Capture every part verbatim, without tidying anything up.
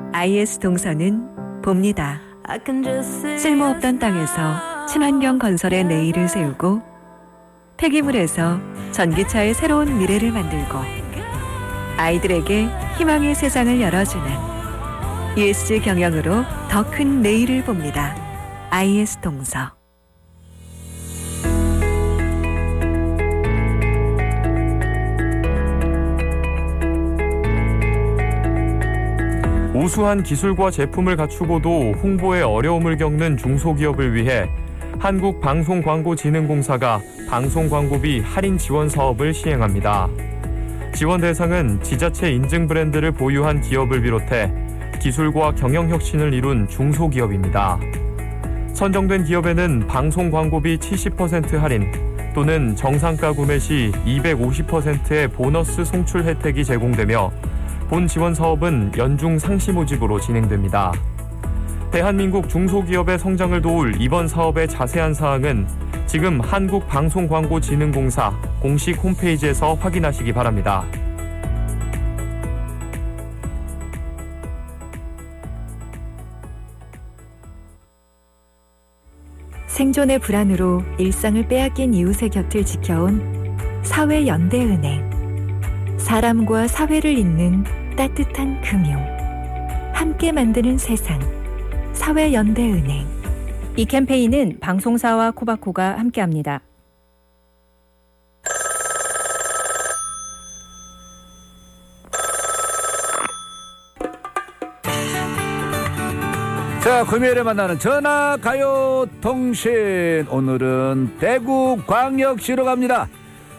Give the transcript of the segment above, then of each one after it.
아이에스 동서는 봅니다. 쓸모없던 땅에서 친환경 건설의 내일을 세우고 폐기물에서 전기차의 새로운 미래를 만들고 아이들에게 희망의 세상을 열어주는 이에스지 경영으로 더 큰 내일을 봅니다. 아이에스 동서. 우수한 기술과 제품을 갖추고도 홍보에 어려움을 겪는 중소기업을 위해 한국방송광고진흥공사가 방송광고비 할인 지원 사업을 시행합니다. 지원 대상은 지자체 인증 브랜드를 보유한 기업을 비롯해 기술과 경영혁신을 이룬 중소기업입니다. 선정된 기업에는 방송광고비 칠십 퍼센트 할인 또는 정상가 구매 시 이백오십 퍼센트의 보너스 송출 혜택이 제공되며 본 지원 사업은 연중 상시 모집으로 진행됩니다. 대한민국 중소기업의 성장을 도울 이번 사업의 자세한 사항은 지금 한국방송광고진흥공사 공식 홈페이지에서 확인하시기 바랍니다. 생존의 불안으로 일상을 빼앗긴 이웃의 곁을 지켜온 사회연대은행. 사람과 사회를 잇는 따뜻한 금융. 함께 만드는 세상. 사회연대은행. 이 캠페인은 방송사와 코바코가 함께합니다. 자, 금요일에 만나는 전화가요통신. 오늘은 대구광역시로 갑니다.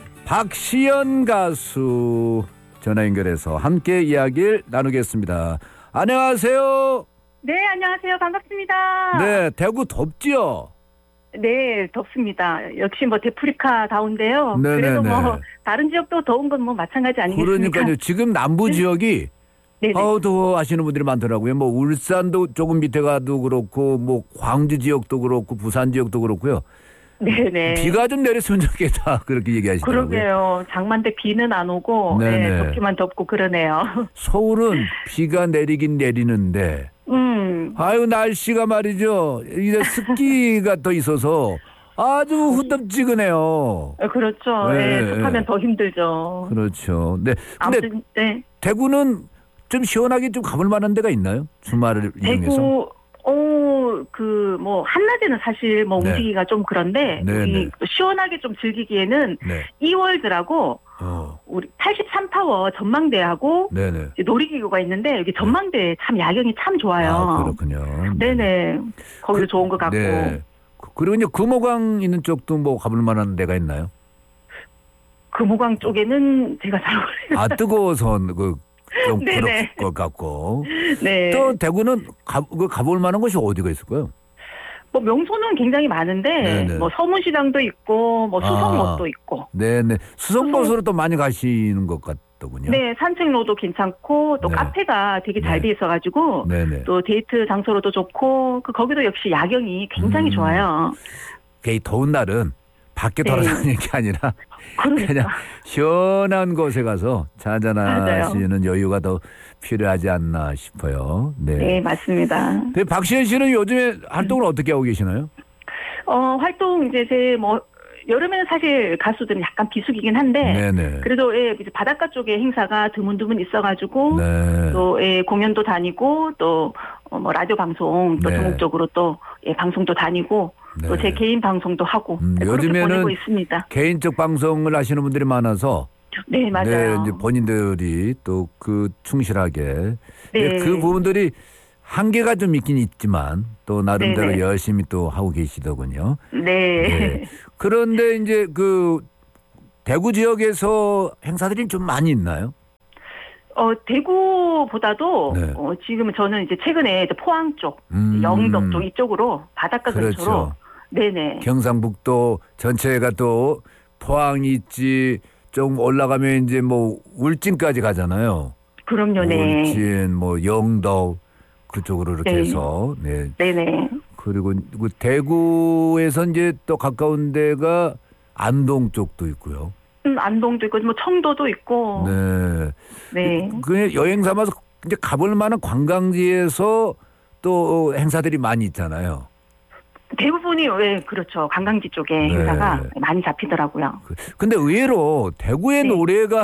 박시연 가수 전화 연결해서 함께 이야기를 나누겠습니다. 안녕하세요. 네, 안녕하세요. 반갑습니다. 네, 대구 덥지요? 네, 덥습니다. 역시 뭐 데프리카다운데요. 네네네. 그래도 뭐 다른 지역도 더운 건 뭐 마찬가지 아니겠습니까? 그러니까요. 지금 남부 지역이 네네. 아우 더워 하시는 분들이 많더라고요. 뭐 울산도 조금 밑에 가도 그렇고 뭐 광주 지역도 그렇고 부산 지역도 그렇고요. 네네. 비가 좀 내렸으면 좋겠다 그렇게 얘기하시더라고요. 그러게요. 장마 때 비는 안 오고 네, 덥기만 덥고 그러네요. 서울은 비가 내리긴 내리는데 음. 아유 날씨가 말이죠. 이제 습기가 또 있어서 아주 후덥지근해요. 그렇죠. 네, 네, 습하면 네. 더 힘들죠. 그렇죠. 네. 근데 아무튼 네. 대구는 좀 시원하게 좀 가볼 만한 데가 있나요? 주말을 이용해서? 대구 어, 그, 뭐, 한낮에는 사실 뭐 네. 움직이기가 좀 그런데, 네, 우리 네. 시원하게 좀 즐기기에는 네. 이월드라고, 어. 우리 팔십삼 타워 전망대하고, 네네. 이제 놀이기구가 있는데, 여기 전망대 참 야경이 참 좋아요. 아, 그렇군요. 네네. 거기도 그, 좋은 것 같고. 네. 그리고 이제 금호강 있는 쪽도 뭐 가볼 만한 데가 있나요? 금호강 쪽에는 제가 잘 모르겠어요. 아, 뜨거워서 그, 좀 그럴 네네. 것 같고. 네. 또 대구는 가, 그 가볼 만한 곳이 어디가 있을까요? 뭐 명소는 굉장히 많은데, 네네. 뭐 서문시장도 있고, 뭐 수성못도 아. 있고. 네네. 수성못으로 또 많이 가시는 것 같더군요. 네, 산책로도 괜찮고, 또 네. 카페가 되게 잘 네. 돼 있어가지고, 네네. 또 데이트 장소로도 좋고, 그 거기도 역시 야경이 굉장히 음. 좋아요. 이 더운 날은 밖에 네. 돌아다니는 게 아니라 그러니까. 그냥 시원한 곳에 가서 차 한잔하시는 여유가 더 필요하지 않나 싶어요. 네. 네, 맞습니다. 근데 박시현 씨는 요즘에 활동을 어떻게 하고 계시나요? 어, 활동 이제 제 뭐, 여름에는 사실 가수들은 약간 비수기긴 한데, 네네. 그래도 예, 이제 바닷가 쪽에 행사가 드문드문 있어가지고, 네. 또 예, 공연도 다니고, 또 뭐 라디오 방송, 또 네. 전국적으로 또 예, 방송도 다니고, 또 제 네. 개인 방송도 하고, 음, 네, 그렇게 요즘에는 보내고 있습니다. 개인적 방송을 하시는 분들이 많아서 네, 맞아요. 네, 이제 본인들이 또 그 충실하게 네. 그 부분들이 한계가 좀 있긴 있지만 또 나름대로 네네. 열심히 또 하고 계시더군요. 네. 네. 그런데 이제 그 대구 지역에서 행사들이 좀 많이 있나요? 어, 대구보다도, 네. 어, 지금은 저는 이제 최근에 이제 포항 쪽, 음. 영덕 쪽 이쪽으로, 바닷가 근처로. 그렇죠. 네네. 경상북도 전체가 또 포항이 있지 좀 올라가면 이제 뭐 울진까지 가잖아요. 그럼요, 네. 울진, 뭐 영덕 그쪽으로 이렇게 네. 해서 네. 네네. 그리고 그 대구에서 이제 또 가까운 데가 안동 쪽도 있고요. 음, 안동도 있고, 뭐 청도도 있고. 네. 네. 그 여행 삼아서 이제 가볼 만한 관광지에서 또 행사들이 많이 있잖아요. 대부분이 왜 그렇죠. 관광지 쪽에 네. 행사가 많이 잡히더라고요. 근데 의외로 대구의 네. 노래가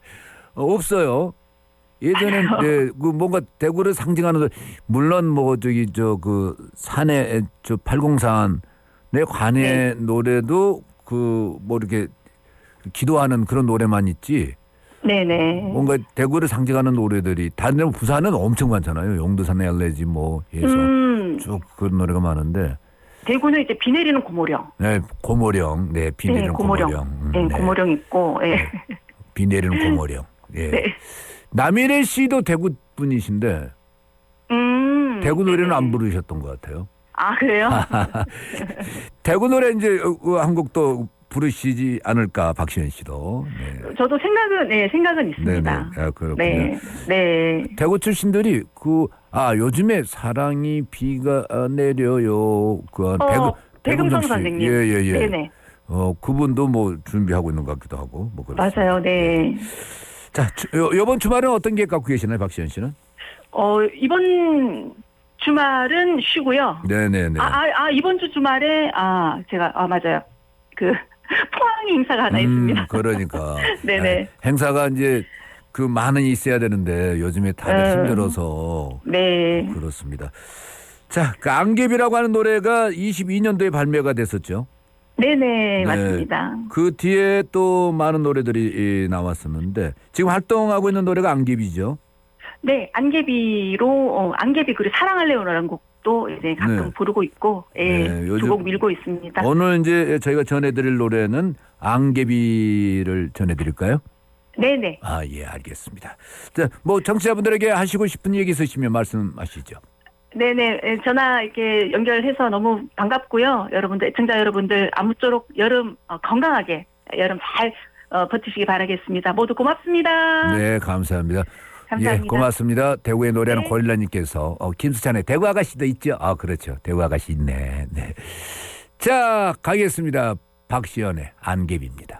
없어요. 예전엔 네, 그 뭔가 대구를 상징하는 물론 뭐 저기 저 그 산에 저 팔공산에 관의 네. 노래도 그 뭐 이렇게 기도하는 그런 노래만 있지. 네네. 뭔가 대구를 상징하는 노래들이 다른 데 부산은 엄청 많잖아요. 용두산 엘레지 뭐 해서 음, 쭉 그런 노래가 많은데. 대구는 이제 비 내리는 고모령. 네, 고모령. 네, 비 내리는 네, 고모령. 고모령. 음, 네, 네. 고모령 있고. 예. 네. 비 내리는 고모령. 예. 네. 남일의 씨도 대구 분이신데 음. 대구 노래는 네네. 안 부르셨던 것 같아요. 아, 그래요? 대구 노래 이제 한 곡 또 부르시지 않을까 박시현 씨도. 네. 저도 생각은, 네, 생각은 있습니다. 네네. 아, 그렇군요. 네. 네. 대구 출신들이 그 아 요즘에 사랑이 비가 내려요. 그 어, 배금 백음성 씨. 선생님. 예예예. 예, 예. 네네. 어 그분도 뭐 준비하고 있는 것 같기도 하고 뭐 그렇습니다. 맞아요. 네. 자, 주, 요, 요번 주말은 어떤 계획 갖고 계시나요, 박시현 씨는? 어, 이번 주말은 쉬고요. 네네네. 아, 아, 아, 이번 주 주말에, 아, 제가, 아, 맞아요. 그, 포항 행사가 하나 음, 있습니다. 그러니까. 네네. 아, 행사가 이제 그 많은 있어야 되는데 요즘에 다들 음. 힘들어서 네. 그렇습니다. 자, 그 안개비라고 하는 노래가 이십이 년도에 발매가 됐었죠. 네네, 네. 맞습니다. 그 뒤에 또 많은 노래들이 나왔었는데 지금 활동하고 있는 노래가 안개비죠. 네, 안개비로, 어, 안개비 그리고 사랑할래요라는 곡도 이제 가끔 네. 부르고 있고, 예, 네, 요즘- 두 곡 밀고 있습니다. 오늘 이제 저희가 전해드릴 노래는 안개비를 전해드릴까요? 네네. 아, 예, 알겠습니다. 자, 뭐 청취자분들에게 하시고 싶은 얘기 있으시면 말씀하시죠. 네네, 예, 전화 이렇게 연결해서 너무 반갑고요. 여러분들, 애청자 여러분들, 아무쪼록 여름 어, 건강하게, 여름 잘 어, 버티시기 바라겠습니다. 모두 고맙습니다. 네, 감사합니다. 감사합니다. 예, 고맙습니다. 대구에 노래하는 네. 고릴라님께서 어, 김수찬의 대구 아가씨도 있죠? 아, 그렇죠. 대구 아가씨 있네. 네. 자, 가겠습니다. 박시연의 안개비입니다.